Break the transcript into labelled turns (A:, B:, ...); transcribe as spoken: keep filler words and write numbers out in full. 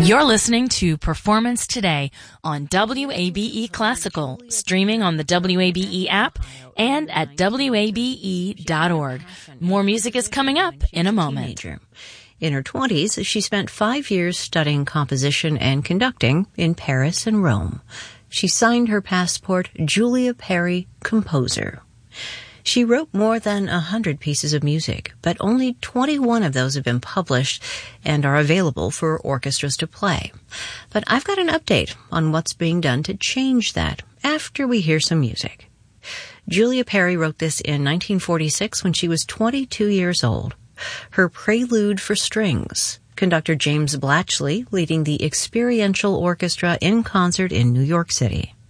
A: You're listening to Performance Today on W A B E Classical, streaming on the W A B E app and at W A B E dot org. More music is coming up in a moment.
B: In her twenties, she spent five years studying composition and conducting in Paris and Rome. She signed her passport Julia Perry, Composer. She wrote more than a hundred pieces of music, but only twenty-one of those have been published and are available for orchestras to play. But I've got an update on what's being done to change that after we hear some music. Julia Perry wrote this in nineteen forty-six when she was twenty-two years old. Her Prelude for Strings, conductor James Blatchley leading the Experiential Orchestra in concert in New York City.